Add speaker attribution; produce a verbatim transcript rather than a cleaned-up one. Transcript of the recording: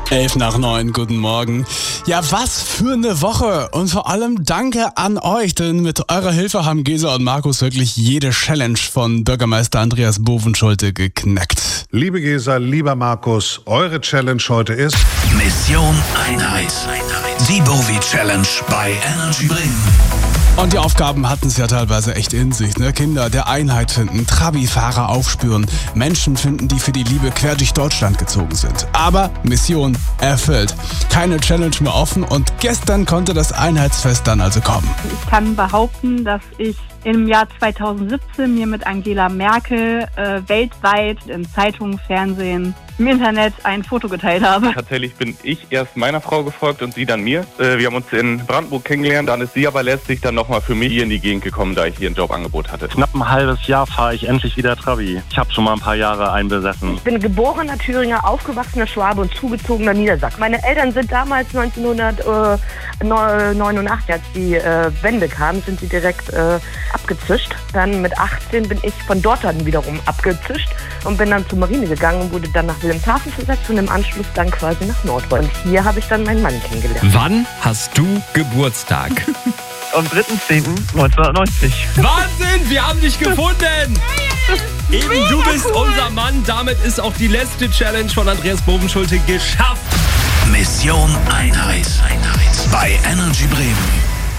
Speaker 1: Elf nach neun, guten Morgen. Ja, was für eine Woche und vor allem danke an euch, denn mit eurer Hilfe haben Gesa und Markus wirklich jede Challenge von Bürgermeister Andreas Bovenschulte geknackt.
Speaker 2: Liebe Gesa, lieber Markus, eure Challenge heute ist
Speaker 3: Mission Einheit. Die Bovi-Challenge bei Energy Bremen.
Speaker 1: Und die Aufgaben hatten es ja teilweise echt in sich, ne? Kinder der Einheit finden, Trabi-Fahrer aufspüren, Menschen finden, die für die Liebe quer durch Deutschland gezogen sind. Aber Mission erfüllt. Keine Challenge mehr offen und gestern konnte das Einheitsfest dann also kommen.
Speaker 4: Ich kann behaupten, dass ich im Jahr zweitausendsiebzehn mir mit Angela Merkel äh, weltweit in Zeitungen, Fernsehen, im Internet ein Foto geteilt habe.
Speaker 5: Tatsächlich bin ich erst meiner Frau gefolgt und sie dann mir. Äh, wir haben uns in Brandenburg kennengelernt, dann ist sie aber letztlich dann nochmal für mich hier in die Gegend gekommen, da ich hier ein Jobangebot hatte.
Speaker 6: Knapp ein halbes Jahr fahre ich endlich wieder Trabi. Ich habe schon mal ein paar Jahre einbesessen.
Speaker 7: Ich bin geborener Thüringer, aufgewachsener Schwabe und zugezogener Niedersachsen. Meine Eltern sind damals neunzehnhundertneunundachtzig, als die äh, Wende kam, sind sie direkt äh, abgezischt. Dann mit achtzehn bin ich von dort dann wiederum abgezischt und bin dann zur Marine gegangen und wurde dann nach Wilhelmshaven versetzt und im Anschluss dann quasi nach Nordrhein. Und hier habe ich dann meinen Mann kennengelernt.
Speaker 8: Wann hast du Geburtstag?
Speaker 6: Am dritten zehnten neunzehnhundertneunzig.
Speaker 8: Wahnsinn, wir haben dich gefunden! Eben, du bist unser Mann. Damit ist auch die letzte Challenge von Andreas Bovenschulte geschafft.
Speaker 3: Mission Einheit bei Energy Bremen.